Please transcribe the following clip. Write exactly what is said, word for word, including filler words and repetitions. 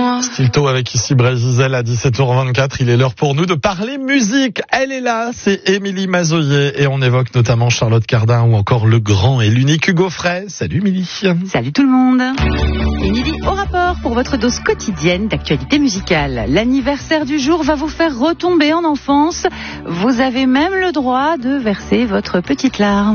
moi. Stilto avec ici Brésil à dix-sept heures vingt-quatre. Il est l'heure pour nous de parler musique. Elle est là, c'est Émilie Mazoyer et on évoque notamment Charlotte Cardin ou encore le grand et l'unique Hugo Frey. Salut Émilie. Salut tout le monde. Émilie au rapport pour votre dose quotidienne d'actualité musicale. L'anniversaire du jour va vous faire retomber en enfance. Vous avez même le droit de verser votre petite larme.